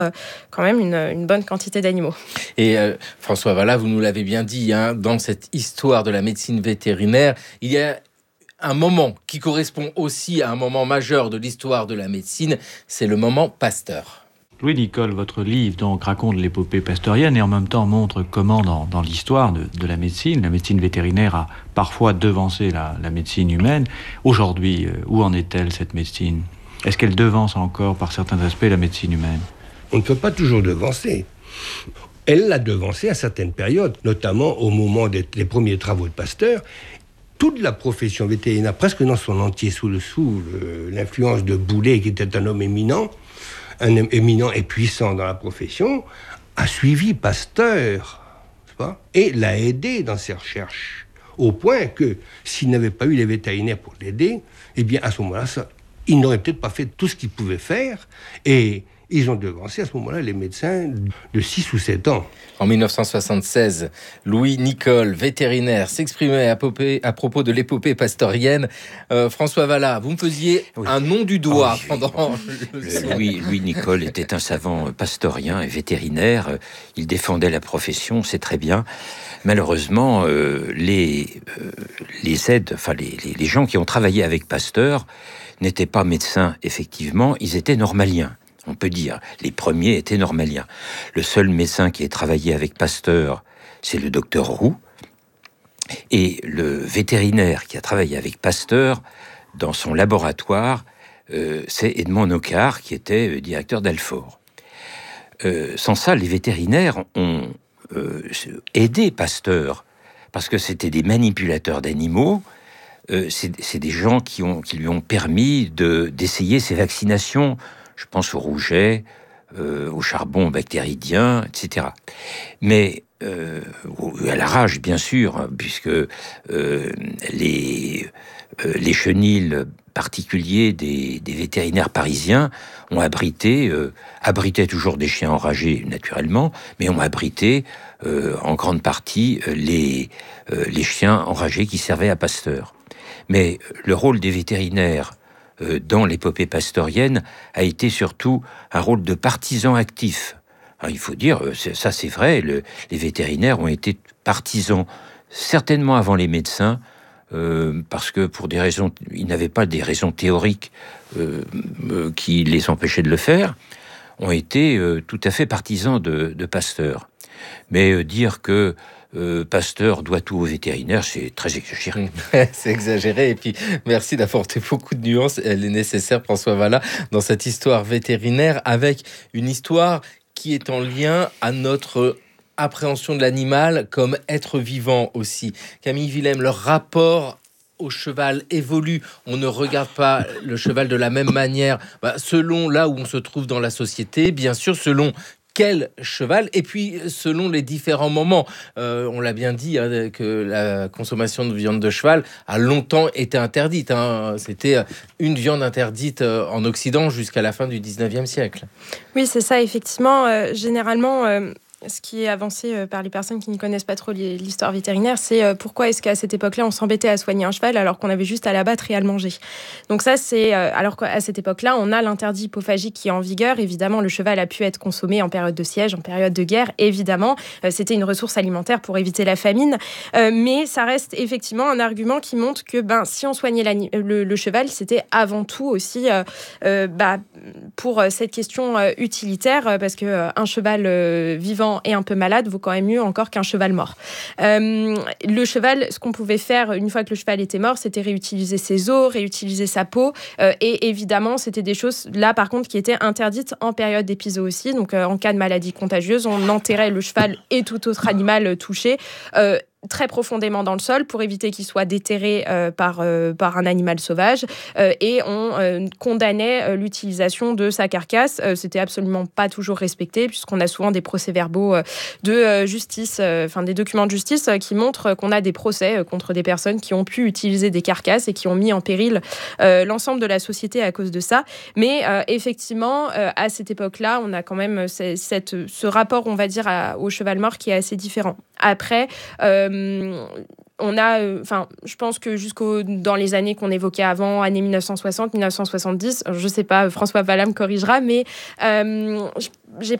quand même une bonne quantité d'animaux. Et François Vallat, vous nous l'avez bien dit, dans cette histoire de la médecine vétérinaire, il y a un moment qui correspond aussi à un moment majeur de l'histoire de la médecine, c'est le moment Pasteur. Louis Nicole, votre livre donc raconte l'épopée pasteurienne et en même temps montre comment dans l'histoire de la médecine vétérinaire a parfois devancé la médecine humaine. Aujourd'hui, où en est-elle cette médecine ? Est-ce qu'elle devance encore par certains aspects la médecine humaine ? On ne peut pas toujours devancer. Elle l'a devancé à certaines périodes, notamment au moment des premiers travaux de Pasteur. Toute la profession vétérinaire, presque dans son entier, sous l'influence de Boulay, qui était un homme éminent et puissant dans la profession, a suivi Pasteur, et l'a aidé dans ses recherches. Au point que, s'il n'avait pas eu les vétérinaires pour l'aider, eh bien, à ce moment-là, il n'aurait peut-être pas fait tout ce qu'il pouvait faire, et ils ont devancé à ce moment-là les médecins de 6 ou 7 ans. En 1976, Louis Nicole, vétérinaire, s'exprimait à propos de l'épopée pasteurienne. François Vallat, vous me faisiez un nom du doigt pendant... Louis Nicole était un savant pasteurien et vétérinaire. Il défendait la profession, c'est très bien. Malheureusement, les gens qui ont travaillé avec Pasteur n'étaient pas médecins, effectivement, ils étaient normaliens. On peut dire, les premiers étaient normaliens. Le seul médecin qui ait travaillé avec Pasteur, c'est le docteur Roux. Et le vétérinaire qui a travaillé avec Pasteur dans son laboratoire, c'est Edmond Nocard, qui était directeur d'Alfort. Sans ça, les vétérinaires ont aidé Pasteur, parce que c'était des manipulateurs d'animaux. C'est des gens qui lui ont permis d'essayer ces vaccinations. Je pense au rouget, au charbon bactéridien, etc. Mais à la rage, bien sûr, hein, puisque les chenils particuliers des vétérinaires parisiens ont abritaient toujours des chiens enragés, naturellement, mais ont abrité en grande partie les chiens enragés qui servaient à Pasteur. Mais le rôle des vétérinaires dans l'épopée pasteurienne a été surtout un rôle de partisan actif. Alors, il faut dire, ça c'est vrai, les vétérinaires ont été partisans certainement avant les médecins, parce que pour des raisons, ils n'avaient pas des raisons théoriques qui les empêchaient de le faire, ont été tout à fait partisans de Pasteur. Mais dire que Pasteur doit tout aux vétérinaires, c'est très exagéré. C'est exagéré, et puis merci d'apporter beaucoup de nuances. Elle est nécessaire, François Vallat, dans cette histoire vétérinaire, avec une histoire qui est en lien à notre appréhension de l'animal comme être vivant aussi. Camille Willem, leur rapport au cheval évolue. On ne regarde pas le cheval de la même manière, selon là où on se trouve dans la société, bien sûr, selon quel cheval, et puis selon les différents moments. On l'a bien dit, que la consommation de viande de cheval a longtemps été interdite. C'était une viande interdite en Occident jusqu'à la fin du 19e siècle. Oui, c'est ça, effectivement. Généralement... ce qui est avancé par les personnes qui ne connaissent pas trop l'histoire vétérinaire, c'est pourquoi est-ce qu'à cette époque-là, on s'embêtait à soigner un cheval alors qu'on avait juste à l'abattre et à le manger. Donc ça, c'est... alors qu'à cette époque-là, on a l'interdit hypophagique qui est en vigueur. Évidemment, le cheval a pu être consommé en période de siège, en période de guerre. Évidemment, c'était une ressource alimentaire pour éviter la famine. Mais ça reste effectivement un argument qui montre que si on soignait le cheval, c'était avant tout aussi pour cette question utilitaire, parce qu'un cheval vivant et un peu malade vaut quand même mieux encore qu'un cheval mort. Le cheval, ce qu'on pouvait faire une fois que le cheval était mort, c'était réutiliser ses os, réutiliser sa peau, et évidemment, c'était des choses là par contre qui étaient interdites en période d'épizootie. Donc en cas de maladie contagieuse, on enterrait le cheval et tout autre animal touché très profondément dans le sol pour éviter qu'il soit déterré par un animal sauvage, et on condamnait l'utilisation de sa carcasse. C'était absolument pas toujours respecté, puisqu'on a souvent des procès-verbaux de justice, des documents de justice qui montrent qu'on a des procès contre des personnes qui ont pu utiliser des carcasses et qui ont mis en péril l'ensemble de la société à cause de ça. Mais effectivement, à cette époque-là, on a quand même ce rapport, on va dire, au cheval mort qui est assez différent. Après, on a, je pense que dans les années qu'on évoquait avant, années 1960, 1970, je sais pas, François Valla me corrigera, mais j'ai